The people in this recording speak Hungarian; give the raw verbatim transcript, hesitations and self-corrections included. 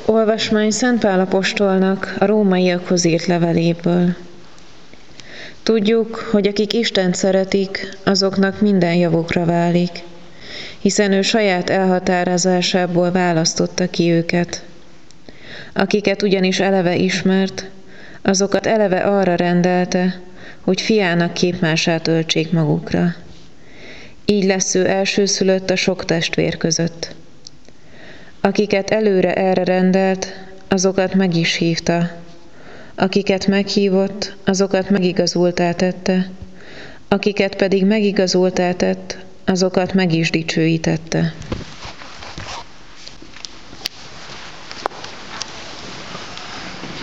Olvasmány Szent Pál apostolnak a rómaiakhoz írt leveléből. Tudjuk, hogy akik Istent szeretik, azoknak minden javukra válik, hiszen ő saját elhatározásából választotta ki őket. Akiket ugyanis eleve ismert, azokat eleve arra rendelte, hogy fiának képmását öltsék magukra. Így lesz ő elsőszülött a sok testvér között. Akiket előre erre rendelt, azokat meg is hívta. Akiket meghívott, azokat megigazultá tette. Akiket pedig megigazultá tett, azokat meg is dicsőítette.